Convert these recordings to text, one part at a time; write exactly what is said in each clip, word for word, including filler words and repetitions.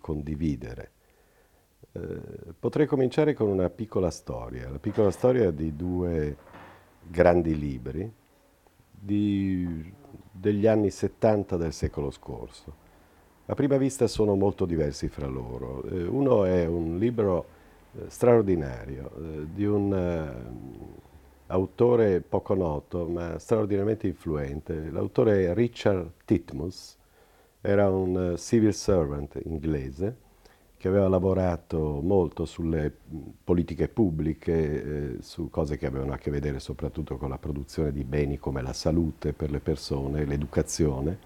condividere. Eh, potrei cominciare con una piccola storia, la piccola storia di due grandi libri di- degli anni settanta del secolo scorso. A prima vista sono molto diversi fra loro. Eh, uno è un libro eh, straordinario eh, di un eh, autore poco noto ma straordinariamente influente. L'autore è Richard Titmuss, era un eh, civil servant inglese che aveva lavorato molto sulle mh, politiche pubbliche, eh, su cose che avevano a che vedere soprattutto con la produzione di beni come la salute per le persone, l'educazione.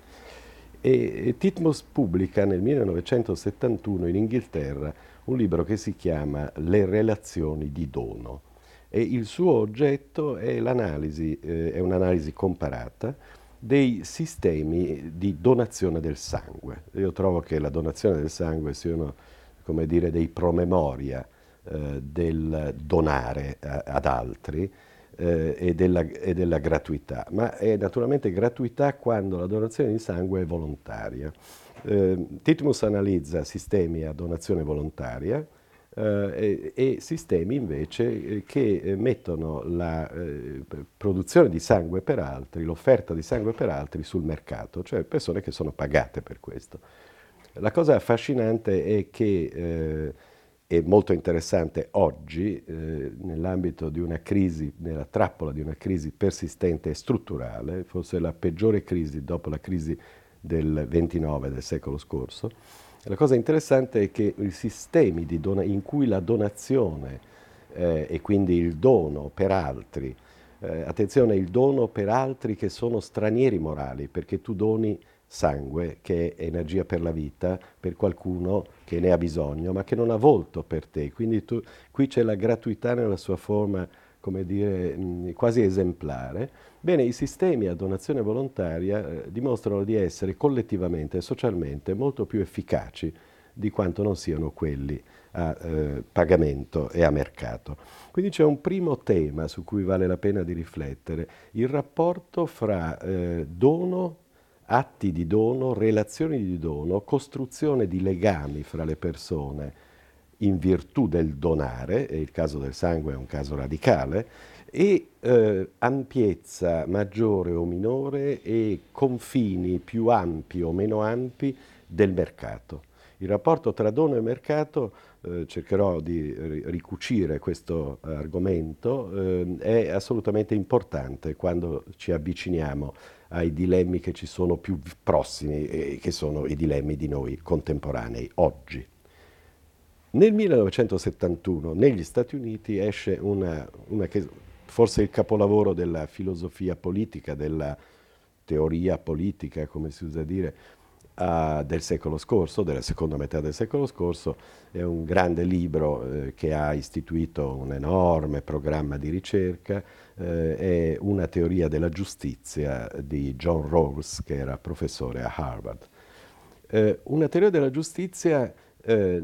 E, e Titmuss pubblica nel millenovecentosettantuno in Inghilterra un libro che si chiama Le relazioni di dono e il suo oggetto è l'analisi, eh, è un'analisi comparata dei sistemi di donazione del sangue. Io trovo che la donazione del sangue sia uno, come dire, dei promemoria eh, del donare a- ad altri eh, e, della, e della gratuità, ma è naturalmente gratuità quando la donazione di sangue è volontaria. Eh, Titmuss analizza sistemi a donazione volontaria eh, e, e sistemi invece eh, che eh, mettono la eh, produzione di sangue per altri, l'offerta di sangue per altri sul mercato, cioè persone che sono pagate per questo. La cosa affascinante è che eh, è molto interessante oggi, eh, nell'ambito di una crisi, nella trappola di una crisi persistente e strutturale, forse la peggiore crisi dopo la crisi del ventinove del secolo scorso. La cosa interessante è che i sistemi di dona- in cui la donazione eh, e quindi il dono per altri, eh, attenzione, il dono per altri che sono stranieri morali, perché tu doni sangue, che è energia per la vita, per qualcuno che ne ha bisogno, ma che non ha volto per te. Quindi tu, qui c'è la gratuità nella sua forma, come dire, mh, quasi esemplare. Bene, i sistemi a donazione volontaria eh, dimostrano di essere collettivamente e socialmente molto più efficaci di quanto non siano quelli a eh, pagamento e a mercato. Quindi c'è un primo tema su cui vale la pena di riflettere, il rapporto fra eh, dono, atti di dono, relazioni di dono, costruzione di legami fra le persone in virtù del donare, e il caso del sangue è un caso radicale, e eh, ampiezza maggiore o minore e confini più ampi o meno ampi del mercato. Il rapporto tra dono e mercato, eh, cercherò di ri- ricucire questo argomento, eh, è assolutamente importante quando ci avviciniamo ai dilemmi che ci sono più prossimi e che sono i dilemmi di noi contemporanei oggi. Nel millenovecentosettantuno negli Stati Uniti esce una, una che forse è il capolavoro della filosofia politica, della teoria politica, come si usa dire, ah, del secolo scorso, della seconda metà del secolo scorso. È un grande libro eh, che ha istituito un enorme programma di ricerca, eh, è una teoria della giustizia di John Rawls, che era professore a Harvard. Eh, una teoria della giustizia eh,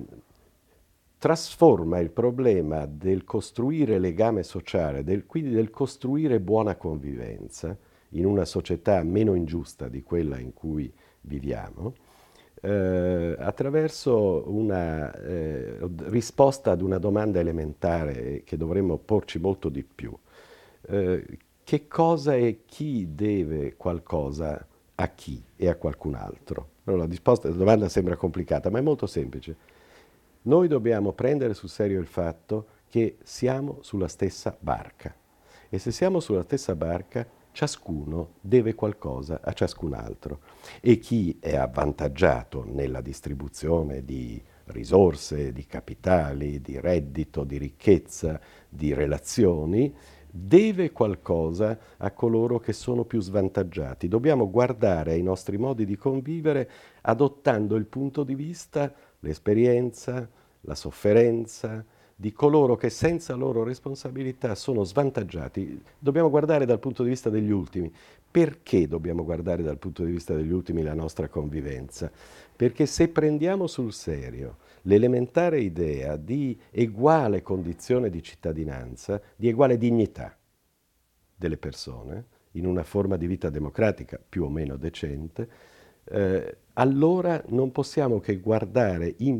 trasforma il problema del costruire legame sociale, del, quindi del costruire buona convivenza in una società meno ingiusta di quella in cui viviamo, eh, attraverso una eh, risposta ad una domanda elementare che dovremmo porci molto di più. Eh, che cosa e chi deve qualcosa a chi e a qualcun altro? Allora, la, risposta, la domanda sembra complicata, ma è molto semplice. Noi dobbiamo prendere sul serio il fatto che siamo sulla stessa barca e se siamo sulla stessa barca, ciascuno deve qualcosa a ciascun altro e chi è avvantaggiato nella distribuzione di risorse, di capitali, di reddito, di ricchezza, di relazioni, deve qualcosa a coloro che sono più svantaggiati. Dobbiamo guardare ai nostri modi di convivere adottando il punto di vista, l'esperienza, la sofferenza di coloro che senza loro responsabilità sono svantaggiati. Dobbiamo guardare dal punto di vista degli ultimi. Perché dobbiamo guardare dal punto di vista degli ultimi la nostra convivenza? Perché se prendiamo sul serio l'elementare idea di uguale condizione di cittadinanza, di uguale dignità delle persone, in una forma di vita democratica più o meno decente, eh, allora non possiamo che guardare in